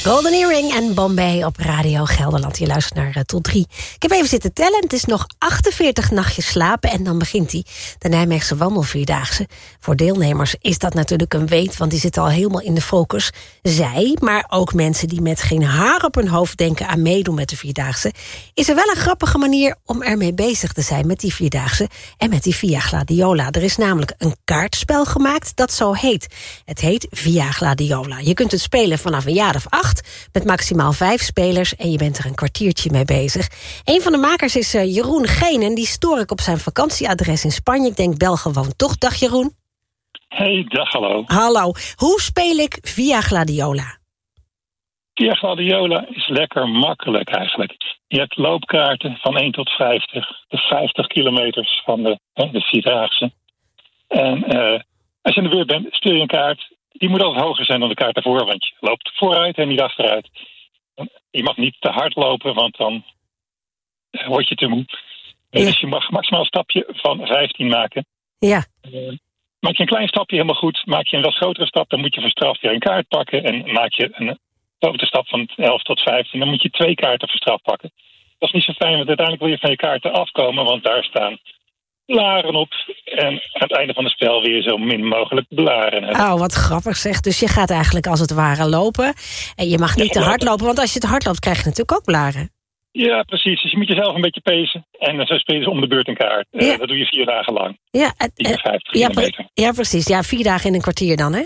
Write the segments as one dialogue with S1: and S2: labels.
S1: Golden Earring en Bombay op Radio Gelderland. Je luistert naar Tot 3. Ik heb even zitten tellen. Het is nog 48 nachtjes slapen en dan begint hij. De Nijmeegse wandelvierdaagse. Voor deelnemers is dat natuurlijk een weet, want die zitten al helemaal in de focus. Zij, maar ook mensen die met geen haar op hun hoofd denken aan meedoen met de vierdaagse. Is er wel een grappige manier om ermee bezig te zijn met die vierdaagse en met die Via Gladiola. Er is namelijk een kaartspel gemaakt dat zo heet. Het heet Via Gladiola. Je kunt het spelen vanaf een jaar of 8 met maximaal 5 spelers en je bent er een kwartiertje mee bezig. Een van de makers is Jeroen Geenen. Die stoor ik op zijn vakantieadres in Spanje. Ik denk, bel gewoon toch. Dag Jeroen.
S2: Hey, dag, hallo.
S1: Hallo. Hoe speel ik Via Gladiola?
S2: Via Gladiola is lekker makkelijk eigenlijk. Je hebt loopkaarten van 1 tot 50. De 50 kilometers van de Vierdaagse. En als je in de beurt bent, stuur je een kaart. Die moet altijd hoger zijn dan de kaart daarvoor, want je loopt vooruit en niet achteruit. Je mag niet te hard lopen, want dan word je te moe. Ja. Dus je mag maximaal een stapje van 15 maken.
S1: Ja.
S2: Maak je een klein stapje helemaal goed. Maak je een wat grotere stap, dan moet je voor straf weer een kaart pakken. En maak je een grote stap van 11 tot 15, dan moet je 2 kaarten voor straf pakken. Dat is niet zo fijn, want uiteindelijk wil je van je kaarten afkomen, want daar staan blaren op. En aan het einde van het spel weer zo min mogelijk blaren hebben.
S1: Oh, wat grappig zeg. Dus je gaat eigenlijk als het ware lopen. En je mag niet te hard lopen, want als je te hard loopt krijg je natuurlijk ook blaren.
S2: Ja, precies. Dus je moet jezelf een beetje pacen. En zo spelen ze om de beurt een kaart. Ja. Dat doe je 4 dagen lang.
S1: Ja,
S2: 50 kilometer.
S1: Ja, precies. Ja, 4 dagen in een kwartier dan, hè?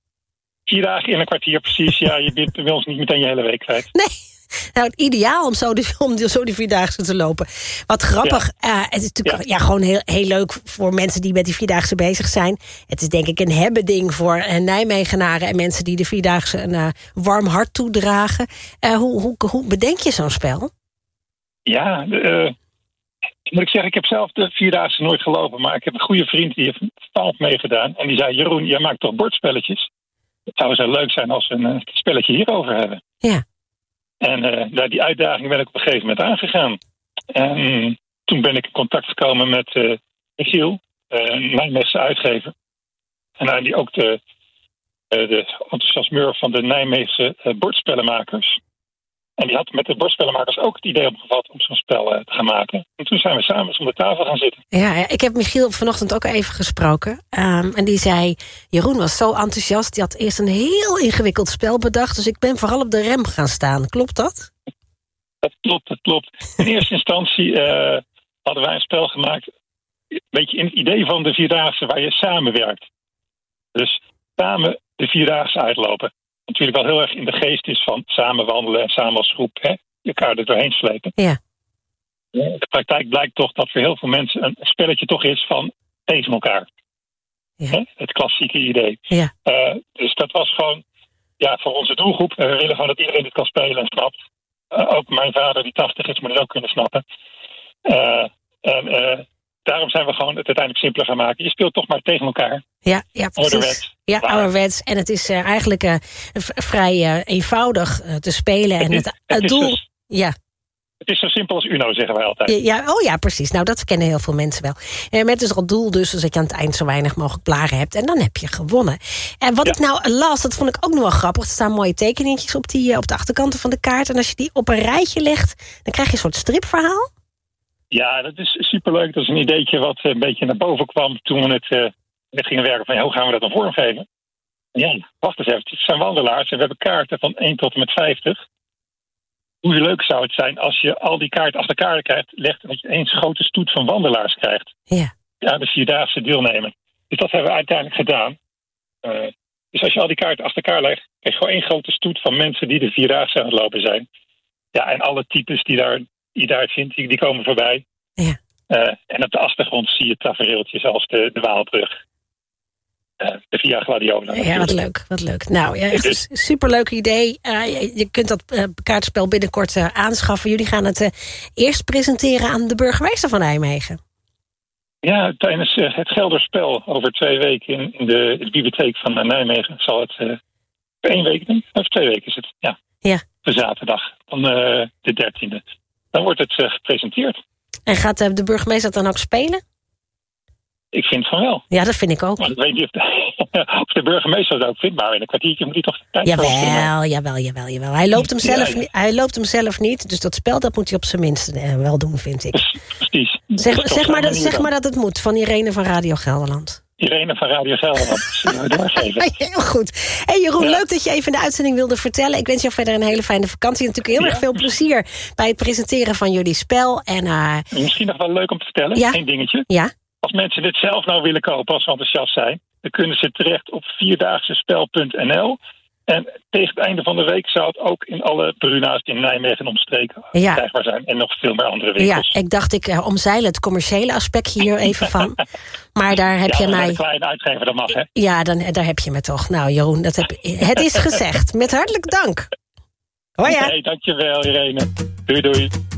S2: 4 dagen in een kwartier, precies. Ja, je bent bij ons niet meteen je hele week kwijt.
S1: Nee. Nou, het ideaal om zo die vierdaagse te lopen. Wat grappig. Ja. Het is natuurlijk gewoon heel leuk voor mensen die met die vierdaagse bezig zijn. Het is denk ik een hebben-ding voor Nijmegenaren en mensen die de vierdaagse een warm hart toedragen. Hoe bedenk je zo'n spel?
S2: Ja, moet ik zeggen, ik heb zelf de vierdaagse nooit gelopen. Maar ik heb een goede vriend die heeft 12 meegedaan. En die zei, Jeroen, jij maakt toch bordspelletjes? Het zou zo leuk zijn als we een spelletje hierover hebben.
S1: Ja.
S2: En die uitdaging ben ik op een gegeven moment aangegaan. En toen ben ik in contact gekomen met Michiel, een Nijmeegse uitgever. En die ook de enthousiasmeur van de Nijmeegse bordspellenmakers. En die had met de bordspellenmakers ook het idee opgevat om zo'n spel te gaan maken. En toen zijn we samen om de tafel gaan zitten.
S1: Ja, ik heb Michiel vanochtend ook even gesproken. En die zei, Jeroen was zo enthousiast. Die had eerst een heel ingewikkeld spel bedacht. Dus ik ben vooral op de rem gaan staan. Klopt dat?
S2: Dat klopt. In eerste instantie hadden wij een spel gemaakt. Een beetje in het idee van de Vierdaagse waar je samenwerkt. Dus samen de Vierdaagse uitlopen. Natuurlijk wel heel erg in de geest is van samen wandelen en samen als groep, hè, elkaar er doorheen slepen.
S1: Ja.
S2: In de praktijk blijkt toch dat voor heel veel mensen een spelletje toch is van tegen elkaar.
S1: Ja.
S2: Hè? Het klassieke idee.
S1: Ja.
S2: Dus dat was gewoon voor onze doelgroep. We willen gewoon dat iedereen dit kan spelen en snapt. Ook mijn vader die 80 is moet het ook kunnen snappen. Daarom zijn we gewoon het uiteindelijk simpeler gaan maken. Je speelt toch maar tegen elkaar.
S1: Ja, precies.
S2: Ouderwets.
S1: Ja, ouderwets. En het is eigenlijk vrij eenvoudig te spelen. En het doel...
S2: Het is zo simpel als Uno, zeggen wij altijd.
S1: Ja, precies. Nou, dat kennen heel veel mensen wel. Met dus al doel dus dat je aan het eind zo weinig mogelijk blaren hebt. En dan heb je gewonnen. En wat ik nou las, dat vond ik ook nog wel grappig. Er staan mooie tekeningetjes op de achterkanten van de kaart. En als je die op een rijtje legt, dan krijg je een soort stripverhaal.
S2: Ja, dat is superleuk. Dat is een ideetje wat een beetje naar boven kwam toen we het gingen werken van hoe gaan we dat dan vormgeven? Ja, wacht eens even. Het zijn wandelaars en we hebben kaarten van 1 tot en met 50. Hoe leuk zou het zijn als je al die kaarten achter elkaar legt en dat je één grote stoet van wandelaars krijgt. Ja, de Vierdaagse deelnemer. Dus dat hebben we uiteindelijk gedaan. Dus als je al die kaarten achter elkaar legt, krijg je gewoon één grote stoet van mensen die de Vierdaagse aan het lopen zijn. Ja, en alle types die daar vindt, die komen voorbij.
S1: Ja.
S2: En op de achtergrond zie je tafereeltjes als de Waalbrug. De Via Gladiola.
S1: Ja, wat leuk. Nou, ja, echt een superleuk idee. Je kunt dat kaartspel binnenkort aanschaffen. Jullie gaan het eerst presenteren aan de burgemeester van Nijmegen. Ja,
S2: tijdens het Gelderspel over 2 weken in de bibliotheek van Nijmegen zal het 1 week doen. Of 2 weken is het, ja. De zaterdag, van de 13e. Dan wordt het gepresenteerd.
S1: En gaat de burgemeester dat dan ook spelen?
S2: Ik vind van wel.
S1: Ja, dat vind ik ook.
S2: Maar ik weet niet of de burgemeester dat ook vindt. Maar in een kwartiertje moet hij toch de tijd voor ons vinden.
S1: Jawel. Hij loopt hem zelf niet. Dus dat spel, dat moet hij op zijn minst wel doen, vind ik.
S2: Precies.
S1: Zeg maar dat het moet, van Irene van Radio Gelderland.
S2: Irene van Radio Gelderland. Doorgeven.
S1: Heel goed. Hey Jeroen, leuk dat je even in de uitzending wilde vertellen. Ik wens jou verder een hele fijne vakantie. En natuurlijk heel erg veel plezier bij het presenteren van jullie spel. En,
S2: misschien nog wel leuk om te vertellen, één dingetje.
S1: Ja?
S2: Als mensen dit zelf nou willen kopen, als ze enthousiast zijn, dan kunnen ze terecht op vierdaagsespel.nl. En tegen het einde van de week zou het ook in alle Bruna's in Nijmegen en omstreken krijgbaar zijn. En nog veel meer andere winkels.
S1: Ja, ik dacht ik omzeil het commerciële aspectje hier even van. Maar daar heb je mij...
S2: een kleine uitgever, dat mag, hè?
S1: Ja, daar heb je me toch. Nou, Jeroen, het is gezegd. Met hartelijk dank. Hoi, ja.
S2: Dankjewel, Irene. Doei.